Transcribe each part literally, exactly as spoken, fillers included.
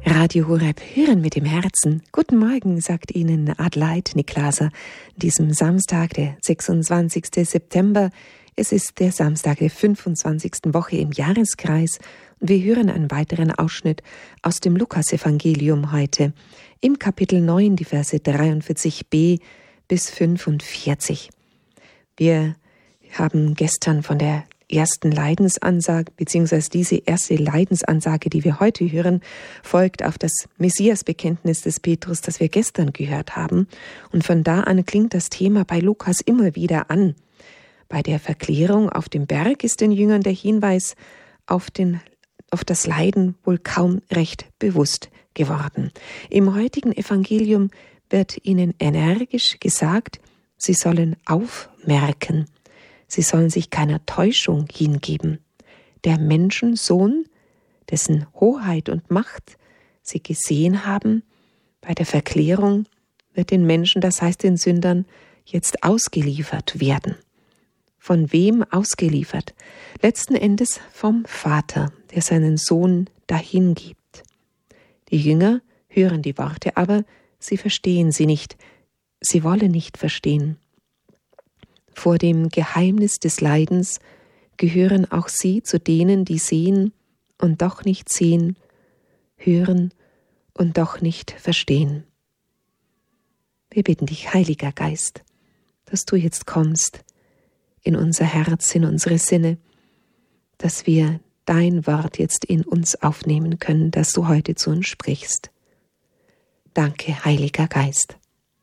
Radio Horeb, hören mit dem Herzen. Guten Morgen, sagt Ihnen Adelheid Niklaser. An diesem Samstag, der sechsundzwanzigsten September. Es ist der Samstag der fünfundzwanzigsten Woche im Jahreskreis. Und wir hören einen weiteren Ausschnitt aus dem Lukasevangelium heute. Im Kapitel neun, die Verse dreiundvierzig b bis fünfundvierzig. Wir haben gestern von der ersten Leidensansage, beziehungsweise diese erste Leidensansage, die wir heute hören, folgt auf das Messiasbekenntnis des Petrus, das wir gestern gehört haben. Und von da an klingt das Thema bei Lukas immer wieder an. Bei der Verklärung auf dem Berg ist den Jüngern der Hinweis auf, den, auf das Leiden wohl kaum recht bewusst geworden. Im heutigen Evangelium wird ihnen energisch gesagt, sie sollen aufmerken. Sie sollen sich keiner Täuschung hingeben. Der Menschensohn, dessen Hoheit und Macht sie gesehen haben, bei der Verklärung wird den Menschen, das heißt den Sündern, jetzt ausgeliefert werden. Von wem ausgeliefert? Letzten Endes vom Vater, der seinen Sohn dahin gibt. Die Jünger hören die Worte, aber sie verstehen sie nicht. Sie wollen nicht verstehen. Vor dem Geheimnis des Leidens gehören auch sie zu denen, die sehen und doch nicht sehen, hören und doch nicht verstehen. Wir bitten dich, Heiliger Geist, dass du jetzt kommst in unser Herz, in unsere Sinne, dass wir dein Wort jetzt in uns aufnehmen können, das du heute zu uns sprichst. Danke, Heiliger Geist.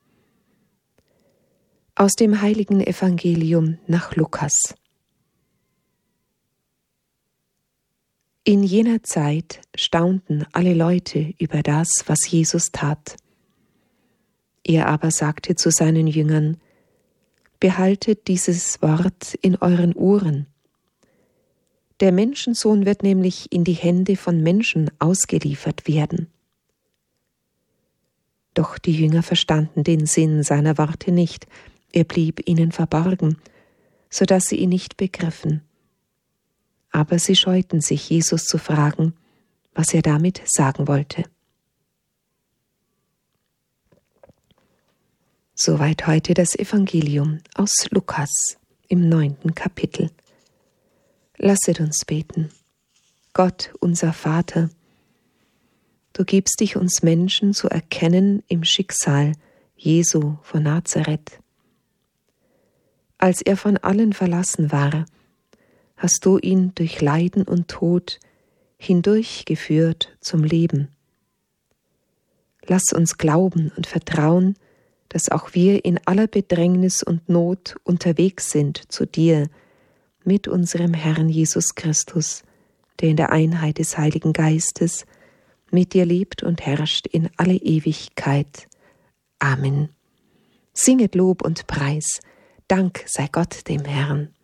Aus dem heiligen Evangelium nach Lukas. In jener Zeit staunten alle Leute über das, was Jesus tat. Er aber sagte zu seinen Jüngern: Behaltet dieses Wort in euren Ohren. Der Menschensohn wird nämlich in die Hände von Menschen ausgeliefert werden. Doch die Jünger verstanden den Sinn seiner Worte nicht. Er blieb ihnen verborgen, so dass sie ihn nicht begriffen. Aber sie scheuten sich, Jesus zu fragen, was er damit sagen wollte. Soweit heute das Evangelium aus Lukas im neunten Kapitel. Lasset uns beten. Gott, unser Vater, du gibst dich uns Menschen zu erkennen im Schicksal Jesu von Nazareth. Als er von allen verlassen war, hast du ihn durch Leiden und Tod hindurchgeführt zum Leben. Lass uns glauben und vertrauen, dass auch wir in aller Bedrängnis und Not unterwegs sind zu dir, mit unserem Herrn Jesus Christus, der in der Einheit des Heiligen Geistes mit dir lebt und herrscht in alle Ewigkeit. Amen. Singet Lob und Preis. Dank sei Gott dem Herrn.